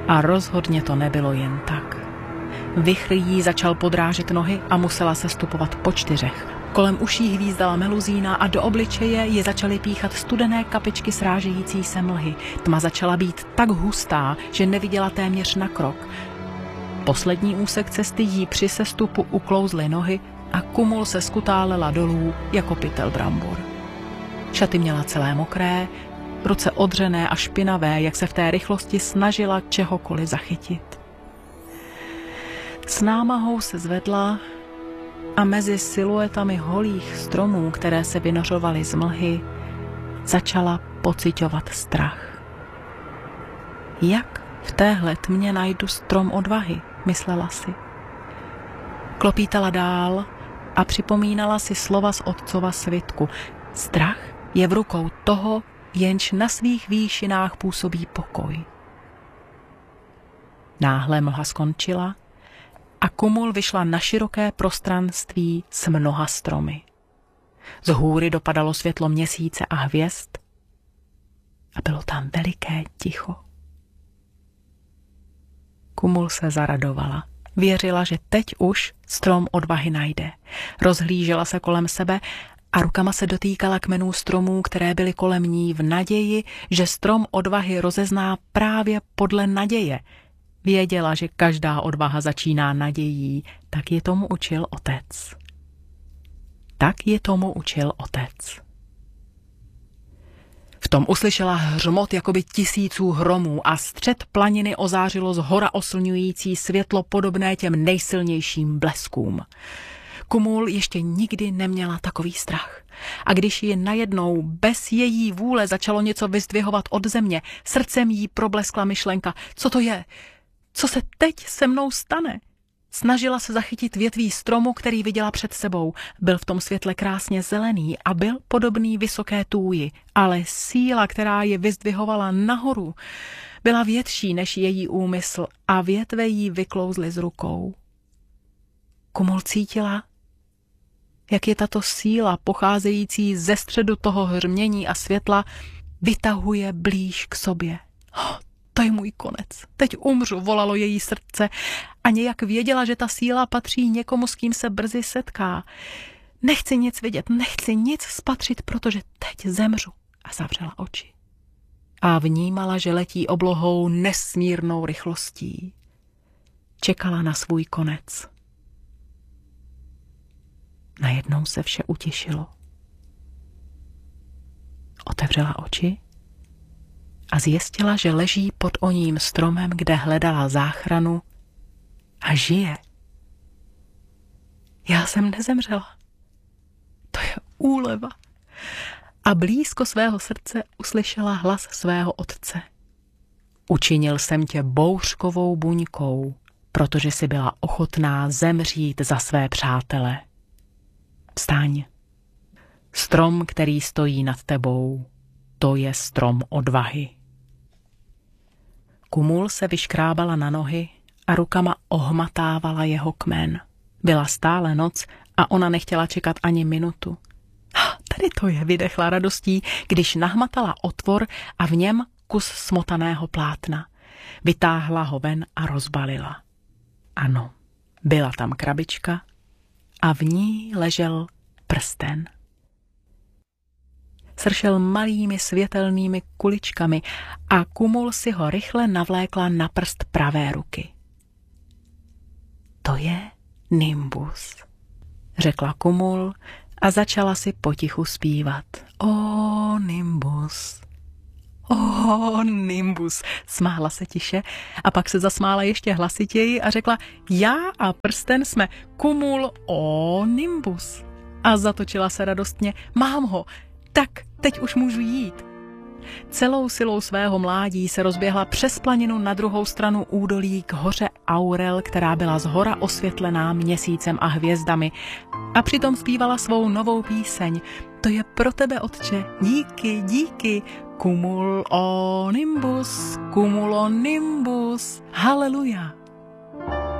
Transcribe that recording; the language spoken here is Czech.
A rozhodně to nebylo jen tak. Vichr jí začal podrážet nohy a musela se stupovat po 4. Kolem uší hvízdala meluzína a do obličeje je začaly píchat studené kapičky srážející se mlhy. Tma začala být tak hustá, že neviděla téměř na krok. Poslední úsek cesty jí při sestupu uklouzly nohy a Kumul se skutálela dolů jako pytel brambor. Šaty měla celé mokré, ruce odřené a špinavé, jak se v té rychlosti snažila čehokoliv zachytit. S námahou se zvedla a mezi siluetami holých stromů, které se vynořovaly z mlhy, začala pociťovat strach. Jak v téhle tmě najdu strom odvahy, myslela si. Klopítala dál a připomínala si slova z otcova svitku. Strach je v rukou toho, jenž na svých výšinách působí pokoj. Náhle mlha skončila a Kumul vyšla na široké prostranství s mnoha stromy. Z hůry dopadalo světlo měsíce a hvězd a bylo tam veliké ticho. Kumul se zaradovala. Věřila, že teď už strom odvahy najde. Rozhlížela se kolem sebe a rukama se dotýkala kmenů stromů, které byly kolem ní v naději, že strom odvahy rozezná právě podle naděje. Věděla, že každá odvaha začíná nadějí, tak je tomu učil otec. V tom uslyšela hřmot jakoby tisíců hromů a střed planiny ozářilo zhora oslňující světlo podobné těm nejsilnějším bleskům. Kumul ještě nikdy neměla takový strach. A když ji najednou bez její vůle začalo něco vyzdvihovat od země, srdcem jí probleskla myšlenka, co to je? Co se teď se mnou stane? Snažila se zachytit větví stromu, který viděla před sebou. Byl v tom světle krásně zelený a byl podobný vysoké tůji, ale síla, která je vyzdvihovala nahoru, byla větší než její úmysl a větve jí vyklouzly z rukou. Kumul cítila, jak je tato síla, pocházející ze středu toho hřmění a světla, vytahuje blíž k sobě. To je můj konec. Teď umřu, volalo její srdce a nějak věděla, že ta síla patří někomu, s kým se brzy setká. Nechci nic vidět, nechci nic spatřit, protože teď zemřu. A zavřela oči. A vnímala, že letí oblohou nesmírnou rychlostí. Čekala na svůj konec. Najednou se vše utišilo. Otevřela oči a zjistila, že leží pod oním stromem, kde hledala záchranu a žije. Já jsem nezemřela. To je úleva. A blízko svého srdce uslyšela hlas svého otce. Učinil jsem tě bouřkovou buňkou, protože jsi byla ochotná zemřít za své přátele. Vstaň. Strom, který stojí nad tebou, to je strom odvahy. Kumul se vyškrábala na nohy a rukama ohmatávala jeho kmen. Byla stále noc a ona nechtěla čekat ani minutu. Tady to je, vydechla radostí, když nahmatala otvor a v něm kus smotaného plátna. Vytáhla ho ven a rozbalila. Ano, byla tam krabička a v ní ležel prsten. Sršel malými světelnými kuličkami a Kumul si ho rychle navlékla na prst pravé ruky. To je nimbus, řekla Kumul a začala si potichu zpívat. O nimbus, o nimbus, smála se tiše a pak se zasmála ještě hlasitěji a řekla, já a prsten jsme Kumul o nimbus. A zatočila se radostně, mám ho, tak teď už můžu jít. Celou silou svého mládí se rozběhla přes planinu na druhou stranu údolí k hoře Aurel, která byla zhora osvětlená měsícem a hvězdami, a přitom zpívala svou novou píseň. To je pro tebe, otče, díky, díky, cumulonimbus, haleluja.